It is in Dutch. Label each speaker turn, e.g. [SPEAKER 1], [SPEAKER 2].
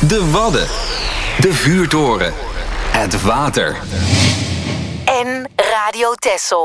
[SPEAKER 1] De Wadden. De vuurtoren. Het water.
[SPEAKER 2] En Radio Texel.